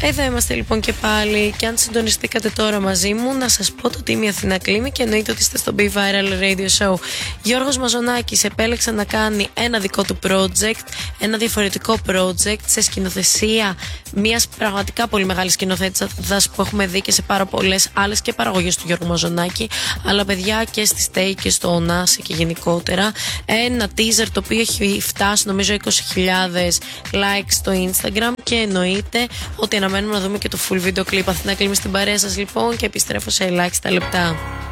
Εδώ είμαστε λοιπόν και πάλι. Και αν συντονιστήκατε τώρα μαζί μου, να σας πω το ότι είμαι η Αθηνά Κλίμη και εννοείται ότι είστε στο Be Viral Radio Show. Γιώργος Μαζονάκης επέλεξε να κάνει ένα δικό του project, ένα διαφορετικό project σε σκηνοθεσία μιας πραγματικά πολύ μεγάλης σκηνοθέτησας που έχουμε δει και σε πάρα πολλές άλλες και παραγωγές του Γιώργου Μαζονάκη, αλλά παιδιά και στη Stay και στο Onase και γενικότερα. Ένα teaser το οποίο έχει φτάσει νομίζω 20.000 likes στο Instagram και εννοείται ότι αναμένουμε να δούμε και το full video clip. Αθηνά Κλίμη στην παρέα σας λοιπόν και επιστρέφω σε ελάχιστα λεπτά.